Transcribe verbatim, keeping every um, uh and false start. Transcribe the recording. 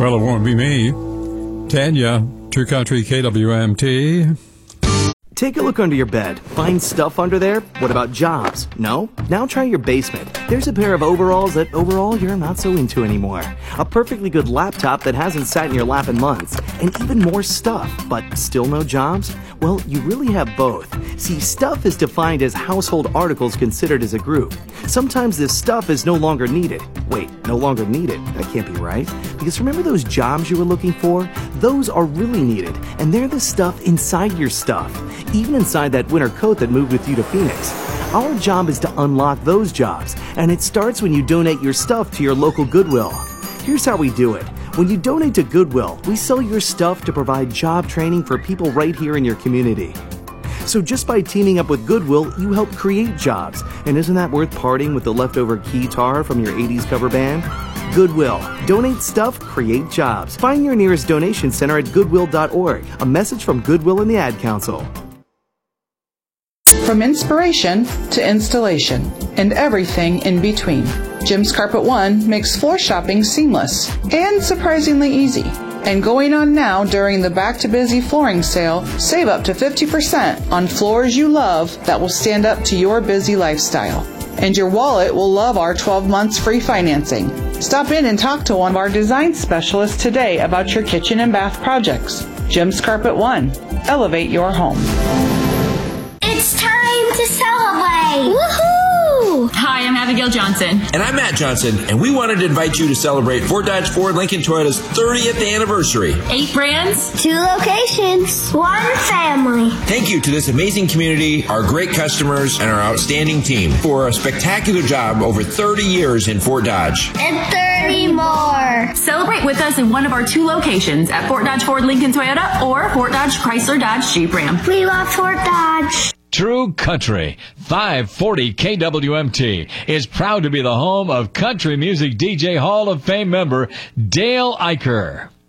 Well, it won't be me. Tanya, True Country K W M T. Take a look under your bed. Find stuff under there? What about jobs? No? Now try your basement. There's a pair of overalls that overall you're not so into anymore. A perfectly good laptop that hasn't sat in your lap in months. And even more stuff, but still no jobs? Well, you really have both. See, stuff is defined as household articles considered as a group. Sometimes this stuff is no longer needed. Wait, no longer needed? That can't be right. Because remember those jobs you were looking for? Those are really needed, and they're the stuff inside your stuff. Even inside that winter coat that moved with you to Phoenix. Our job is to unlock those jobs, and it starts when you donate your stuff to your local Goodwill. Here's how we do it. When you donate to Goodwill, we sell your stuff to provide job training for people right here in your community. So just by teaming up with Goodwill, you help create jobs. And isn't that worth parting with the leftover keytar from your eighties cover band? Goodwill. Donate stuff, create jobs. Find your nearest donation center at goodwill dot org. A message from Goodwill and the Ad Council. From inspiration to installation and everything in between, Jim's Carpet One makes floor shopping seamless and surprisingly easy. And going on now during the Back to Busy flooring sale, save up to fifty percent on floors you love that will stand up to your busy lifestyle. And your wallet will love our twelve months free financing. Stop in and talk to one of our design specialists today about your kitchen and bath projects. Jim's Carpet One. Elevate your home. It's time to celebrate! Woohoo! Hi, I'm Abigail Johnson. And I'm Matt Johnson, and we wanted to invite you to celebrate Fort Dodge Ford Lincoln Toyota's thirtieth anniversary. Eight brands, two locations, one family. Thank you to this amazing community, our great customers, and our outstanding team for a spectacular job over thirty years in Fort Dodge. And thirty more. Celebrate with us in one of our two locations at Fort Dodge Ford Lincoln Toyota or Fort Dodge Chrysler Dodge Jeep Ram. We love Fort Dodge. True Country, five forty K W M T, is proud to be the home of country music D J Hall of Fame member Dale Eicher.